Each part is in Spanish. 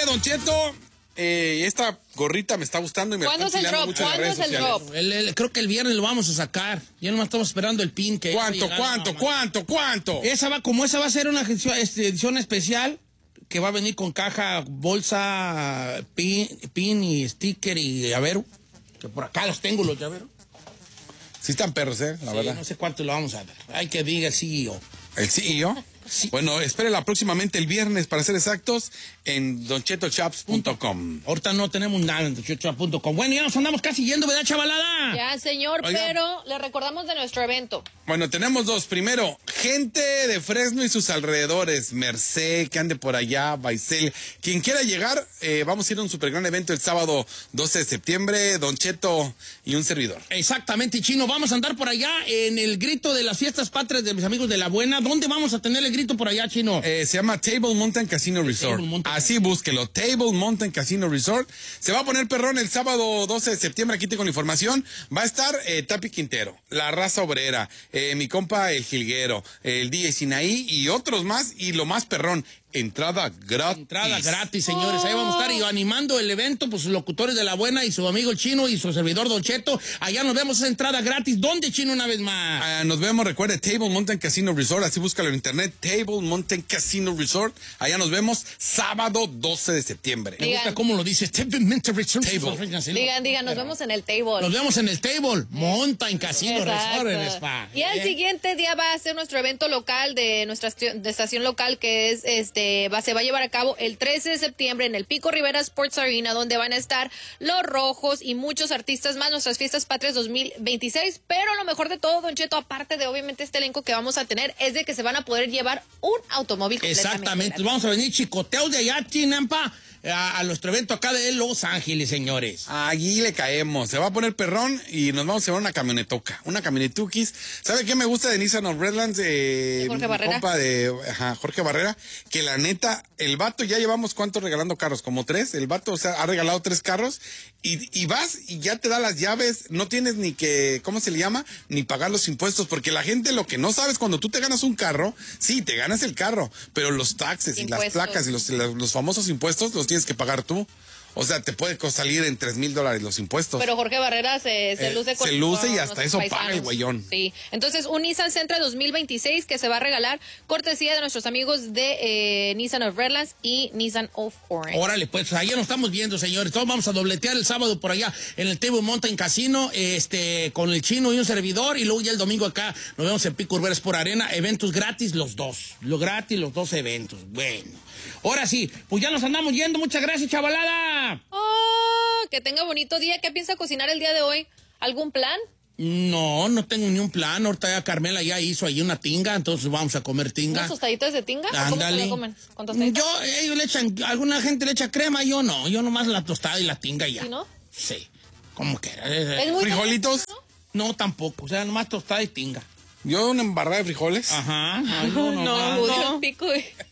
Don Cheto, esta gorrita me está gustando y me ¿Cuándo está es el drop? mucho en las ¿Cuándo redes es el sociales. drop? Creo que el viernes lo vamos a sacar. Ya nomás estamos esperando el pin que... ¿Cuánto? Esa va a ser una edición especial que va a venir con caja, bolsa, pin y sticker y llavero. Que por acá los tengo, los llaveros. Sí están perros, la verdad. No sé cuánto lo vamos a dar. Hay que diga el CEO. ¿El CEO? Sí. Bueno, espérela próximamente el viernes, para ser exactos, en donchetochaps.com. Ahorita no tenemos nada en donchetochaps.com. Bueno, ya nos andamos casi yendo, ¿verdad, chavalada? Ya, señor, Oiga. pero le recordamos de nuestro evento. Bueno, tenemos dos. Primero, gente de Fresno y sus alrededores. Merced, que ande por allá, Baisel. Quien quiera llegar, vamos a ir a un super gran evento el sábado 12 de septiembre. Don Cheto y un servidor. Exactamente, Chino. Vamos a andar por allá en el grito de las fiestas patrias de mis amigos de La Buena. ¿Dónde vamos a tener el grito por allá, Chino? Se llama Table Mountain Casino Resort. Así búsquelo, Table Mountain Casino Resort. Se va a poner perrón el sábado 12 de septiembre. Aquí tengo la información. Va a estar Tapi Quintero, La Raza Obrera, mi compa El Jilguero, el DJ Sinaí y otros más. Y lo más perrón, entrada gratis. Entrada gratis, señores. Ahí vamos a estar y animando el evento, pues locutores de La Buena y su amigo el Chino y su servidor Don Cheto. Allá nos vemos esa entrada gratis. ¿Dónde, Chino, una vez más? Nos vemos, recuerde, Table Mountain Casino Resort. Así búscalo en internet, Table Mountain Casino Resort. Allá nos vemos sábado 12 de septiembre. Me gusta cómo lo dices. Table Mountain Resort. Digan, nos vemos en el table. Nos vemos en el Table Mountain Casino Exacto. Resort en Spa. Y al siguiente día va a ser nuestro evento local de nuestra estación local, que es se va a llevar a cabo el 13 de septiembre en el Pico Rivera Sports Arena, donde van a estar Los Rojos y muchos artistas más, nuestras fiestas patrias 2026. Pero lo mejor de todo, Don Cheto, aparte de obviamente este elenco que vamos a tener, es de que se van a poder llevar un automóvil completamente Exactamente. gratis. Vamos a venir chicoteados de allá, Chinampa, a nuestro evento acá de Los Ángeles, señores. Allí le caemos. Se va a poner perrón y nos vamos a llevar una camionetoca. Una camionetukis. ¿Sabe qué me gusta de Nissan of Redlands? Jorge Barrera. Compa de Jorge Barrera. Que la neta, el vato ya llevamos ¿cuántos regalando carros? Como 3. El vato, ha regalado 3 carros. Y vas y ya te da las llaves. No tienes ni que, ¿cómo se le llama? Ni pagar los impuestos. Porque la gente lo que no sabes, cuando tú te ganas un carro, sí, te ganas el carro. Pero los taxes y las placas y los famosos impuestos los tienes que pagar tú. O sea, te puede salir en $3,000 los impuestos. Pero Jorge Barrera se luce con se luce y con hasta nuestros eso paisanos. paga el güeyón. Sí. Entonces, un Nissan Sentra 2026 que se va a regalar cortesía de nuestros amigos de Nissan of Redlands y Nissan of Orange. Órale, pues allá nos estamos viendo, señores. Todos vamos a dobletear el sábado por allá en el Table Mountain Casino, con el Chino y un servidor. Y luego ya el domingo acá nos vemos en Pico Rivera Sport Arena. Eventos gratis los dos. Lo gratis los dos eventos. Bueno. Ahora sí, pues ya nos andamos yendo. Muchas gracias, chavalada. Oh, que tenga bonito día. ¿Qué piensa cocinar el día de hoy? ¿Algún plan? No tengo ni un plan. Ahorita ya Carmela ya hizo ahí una tinga, entonces vamos a comer tinga. ¿Unas tostaditas de tinga? ¿O ¿Cómo se Ándale. lo comen? ¿Con tostaditas? Ellos le echan, alguna gente le echa crema, yo no. Yo nomás la tostada y la tinga y ya. ¿Sí, no? Sí. ¿Cómo que? Es muy ¿Frijolitos? No, tampoco. O sea, nomás tostada y tinga. Yo una embarrada de frijoles. Ajá. No. Pico.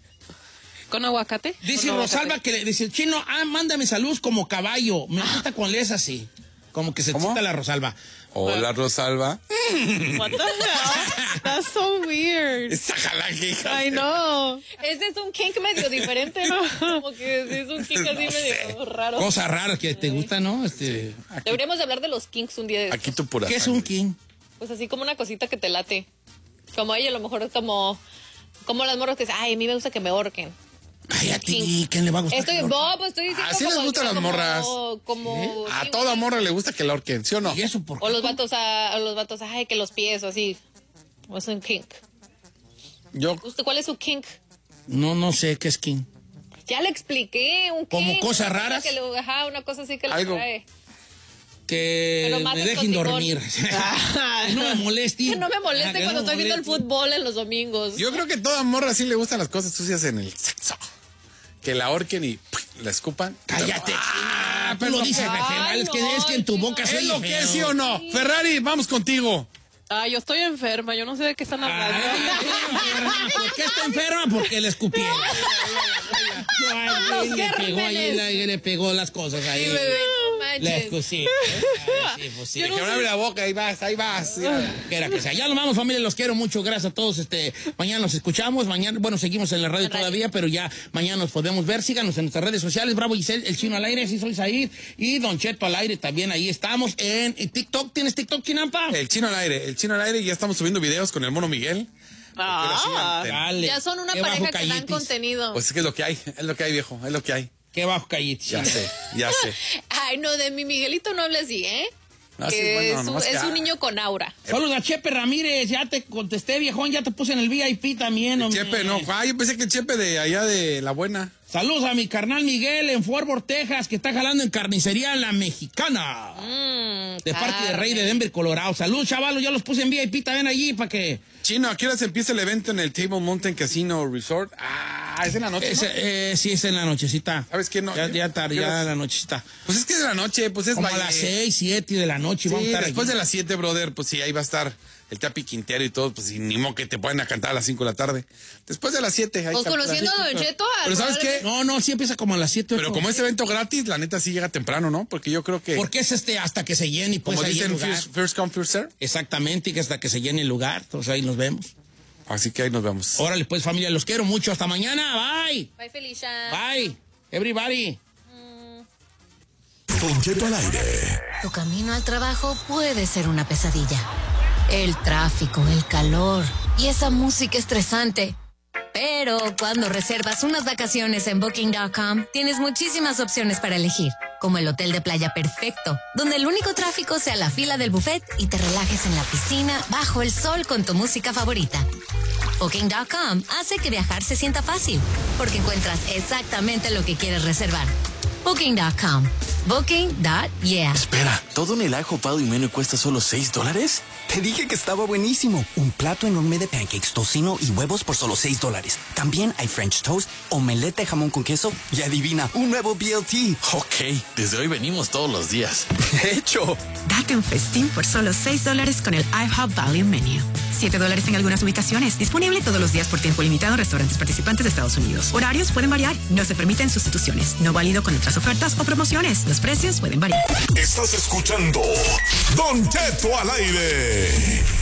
¿Con aguacate? Dice ¿Con Rosalba aguacate? dice el Chino, mándame saludos como caballo. Me gusta cuando lees así. Como que se ¿Cómo? excita la Rosalba. Hola, Rosalba. What the hell? That's so weird. Esa jalaje, hija. I know. Ese es un kink medio diferente, ¿no? Como que es un kink así medio raro. Cosas raras que te gustan, ¿no? Deberíamos de hablar de los kinks un día de estos. Aquí tu pura ¿Qué es sangre. un king? Pues así como una cosita que te late. Como ella, a lo mejor es como las morras que dicen, ay, a mí me gusta que me ahorquen. Ay, a ti, ¿quién le va a gustar? Estoy diciendo Así les como- gustan las como- morras. Como, A sí, toda güey. morra le gusta que la ahorquen, ¿sí o no? ¿Y eso por qué? O los vatos, ay, que los pies o así. O es un kink. Yo, ¿Usted cuál es su kink? No sé qué es king. Ya le expliqué, un kink. ¿Como cosas una cosa raras? que una cosa así que le Algo. trae. Que Pero más me dejen escotigón. dormir. Que no me moleste. Que no me moleste Que cuando no me estoy viendo el moleste. fútbol en los domingos. yo creo que toda morra sí le gustan las cosas sucias en el sexo. Que la ahorquen y la escupan. Cállate. Ah, Tú lo dices, Ay, Rafael, es no, que en tu boca ¿Es soy lo que feo. es, sí o no? Ferrari, vamos contigo. Ah, yo estoy enferma, yo no sé de qué están hablando. ¿Por qué está enferma? Porque le escupieron. Los Le pegó ahí, gérmenes. le pegó las cosas ahí. Sí, bebé, no Le manches. escupí. Sí, pues sí. Yo no Que sé. abre la boca, ahí vas. Quiera que sea. Ya nos vamos, familia, los quiero mucho. Gracias a todos. Mañana nos escuchamos. Mañana, bueno, seguimos en la radio todavía, pero ya mañana nos podemos ver. Síganos en nuestras redes sociales. Bravo Giselle, el Chino al aire, sí soy Said. Y Don Cheto al aire también. Ahí estamos en TikTok. ¿Tienes TikTok, Chinampa? El Chino al aire, y ya estamos subiendo videos con el Mono Miguel. Dale. Ya son una Qué pareja bajo que dan callitis. contenido. Pues es que es lo que hay, viejo, es lo que hay. Qué bajo callitis. Ya sé. Ay, no, de mi Miguelito no hables así, ¿eh? No, sí, Que bueno, nomás es que- un niño con aura. Saludos a Chepe Ramírez. Ya te contesté, viejón. Ya te puse en el VIP también, hombre. Chepe, no, yo pensé que el Chepe de allá de La Buena. Saludos a mi carnal Miguel en Fort Worth, Texas, que está jalando en carnicería La Mexicana. De parte de Rey de Denver, Colorado. Saludos, chavalos. Ya los puse en VIP también allí para que... Chino, ¿a qué hora se empieza el evento en el Table Mountain Casino Resort? Es en la noche, ¿no? Sí, es en la nochecita. ¿Sabes qué? No, Ya tarde, ¿qué ya horas? en la nochecita. Pues es que es de la noche, pues es Como a baile. las 6, 7 de la noche. Sí, vamos a estar después allí. de las 7, brother, pues sí, ahí va a estar el Tapi Quintero y todo, pues y ni modo que te pueden a cantar a las 5 de la tarde. Después de las 7, ahí Pues está. conociendo a Don Cheto. Pero ¿sabes qué? No, sí empieza como a las 7. Pero como es evento gratis, la neta sí llega temprano, ¿no? Porque yo creo que, Porque es hasta que se llene y pues como ahí el dicen, lugar. first come, first serve. Exactamente, y que hasta que se llene el lugar. Entonces ahí nos vemos. Así que ahí nos vemos. Órale, pues, familia, los quiero mucho. Hasta mañana. Bye. Bye, Felicia. Bye. Everybody. Don Cheto al aire. Tu camino al trabajo puede ser una pesadilla. El tráfico, el calor y esa música estresante. Pero cuando reservas unas vacaciones en Booking.com, tienes muchísimas opciones para elegir, como el hotel de playa perfecto, donde el único tráfico sea la fila del buffet y te relajes en la piscina bajo el sol con tu música favorita. Booking.com hace que viajar se sienta fácil, porque encuentras exactamente lo que quieres reservar. Booking.com. Booking.yeah. Espera, ¿todo en el ajo pado y menú cuesta solo $6? Te dije que estaba buenísimo. Un plato enorme de pancakes, tocino y huevos por solo $6. También hay French toast, omelette de jamón con queso y adivina, un nuevo BLT. Ok, desde hoy venimos todos los días. De hecho, Date un festín por solo $6 con el IHOP Value Menu. $7 en algunas ubicaciones. Disponible todos los días por tiempo limitado en restaurantes participantes de Estados Unidos. Horarios pueden variar. No se permiten sustituciones. No válido con otras ofertas o promociones. Los precios pueden variar. Estás escuchando Don Cheto al aire.